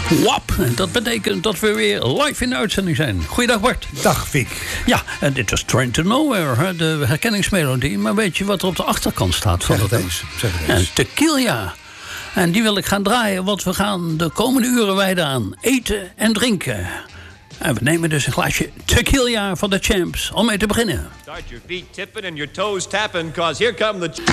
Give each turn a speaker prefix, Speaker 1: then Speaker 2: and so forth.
Speaker 1: WAP. En dat betekent dat we weer live in de uitzending zijn. Goeiedag Bart.
Speaker 2: Dag Vic.
Speaker 1: Ja, en dit was Train to Nowhere, hè, de herkenningsmelodie. Maar weet je wat er op de achterkant staat van
Speaker 2: Zeg
Speaker 1: dat?
Speaker 2: het eens. Zeg het
Speaker 1: En
Speaker 2: eens.
Speaker 1: Tequila. En die wil ik gaan draaien, want we gaan de komende uren wijden aan eten en drinken. En we nemen dus een glaasje tequila van de Champs om mee te beginnen.
Speaker 3: Start your feet tipping and your toes tapping, cause here come the...